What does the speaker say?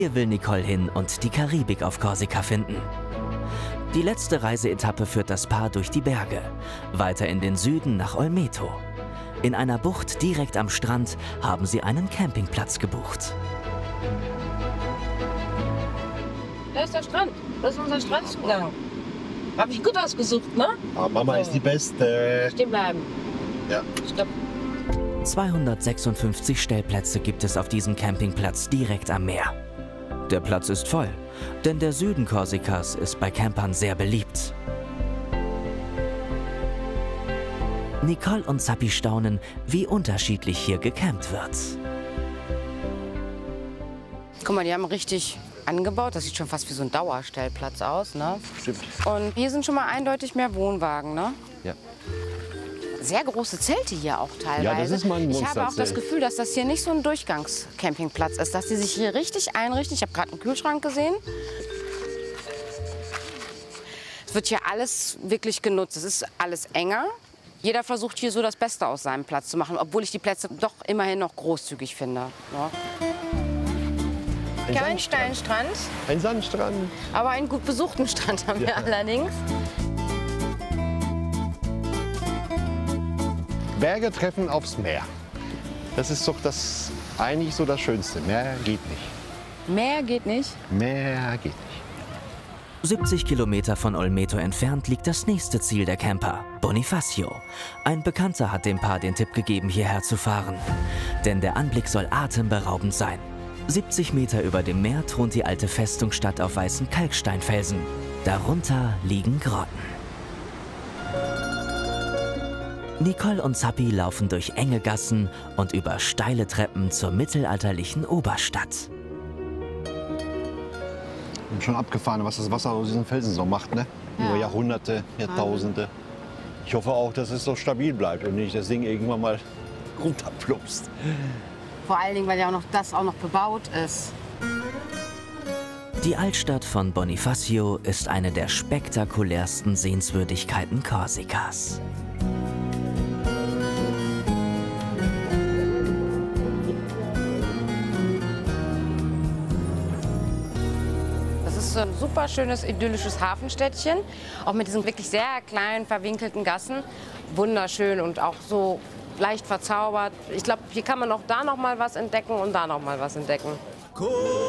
Hier will Nicole hin und die Karibik auf Korsika finden. Die letzte Reiseetappe führt das Paar durch die Berge, weiter in den Süden nach Olmeto. In einer Bucht direkt am Strand haben sie einen Campingplatz gebucht. Da ist der Strand. Das ist unser Strandzugang. Habe ich gut ausgesucht, ne? Ah, Mama ist die Beste. Stehen bleiben. Ja. Stopp. 256 Stellplätze gibt es auf diesem Campingplatz direkt am Meer. Der Platz ist voll, denn der Süden Korsikas ist bei Campern sehr beliebt. Nicole und Zappi staunen, wie unterschiedlich hier gecampt wird. Guck mal, die haben richtig angebaut. Das sieht schon fast wie so ein Dauerstellplatz aus, ne? Stimmt. Und hier sind schon mal eindeutig mehr Wohnwagen, ne? Ja. Sehr große Zelte hier auch teilweise. Ja, das ist mal ein Ich habe auch das Monsterzelt. Gefühl, dass das hier nicht so ein Durchgangscampingplatz ist, dass die sich hier richtig einrichten. Ich habe gerade einen Kühlschrank gesehen. Es wird hier alles wirklich genutzt. Es ist alles enger. Jeder versucht hier so das Beste aus seinem Platz zu machen, obwohl ich die Plätze doch immerhin noch großzügig finde. Ja. Kein Steinstrand, Ein Sandstrand. aber einen gut besuchten Strand haben wir allerdings. Berge treffen aufs Meer. Das ist doch eigentlich so das Schönste. Mehr geht nicht. Mehr geht nicht. Mehr geht nicht. 70 Kilometer von Olmeto entfernt liegt das nächste Ziel der Camper, Bonifacio. Ein Bekannter hat dem Paar den Tipp gegeben, hierher zu fahren. Denn der Anblick soll atemberaubend sein. 70 Meter über dem Meer thront die alte Festungsstadt auf weißen Kalksteinfelsen. Darunter liegen Grotten. Nicole und Zappi laufen durch enge Gassen und über steile Treppen zur mittelalterlichen Oberstadt. Schon abgefahren, was das Wasser aus diesen Felsen so macht, ne? Über Jahrhunderte, Jahrtausende. Ich hoffe auch, dass es so stabil bleibt und nicht das Ding irgendwann mal runterplumpst. Vor allen Dingen, weil ja das auch noch bebaut ist. Die Altstadt von Bonifacio ist eine der spektakulärsten Sehenswürdigkeiten Korsikas. Das ist so ein super schönes, idyllisches Hafenstädtchen. Auch mit diesen wirklich sehr kleinen, verwinkelten Gassen. Wunderschön und auch so leicht verzaubert. Ich glaube, hier kann man auch da noch mal was entdecken und da noch mal was entdecken.